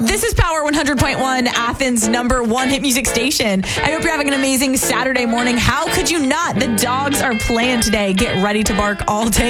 This is Power 100.1, Athens' #1 hit music station. I hope you're having an amazing Saturday morning. How could you not? The dogs are playing today. Get ready to bark all day